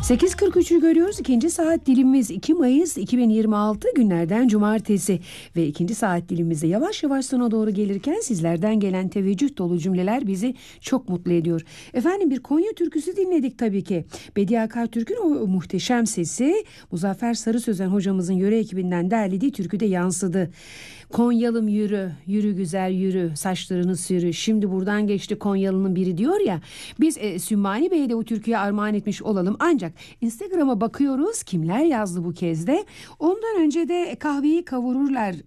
8.43'ü görüyoruz. İkinci saat dilimimiz 2 Mayıs 2026 günlerden cumartesi ve ikinci saat dilimimizde yavaş yavaş sona doğru gelirken sizlerden gelen teveccüh dolu cümleler bizi çok mutlu ediyor. Efendim, bir Konya türküsü dinledik tabii ki. Bediye Akartürk'ün o muhteşem sesi Muzaffer Sarı Sözen hocamızın yöre ekibinden derlediği türküde yansıdı. Konyalım yürü, yürü güzel yürü, saçlarını sürü. Şimdi buradan geçti Konyalı'nın biri diyor ya. Biz Sümmani Bey'e de o türküye armağan etmiş olalım. Ancak Instagram'a bakıyoruz, kimler yazdı bu kez de. Ondan önce de kahveyi kavururlar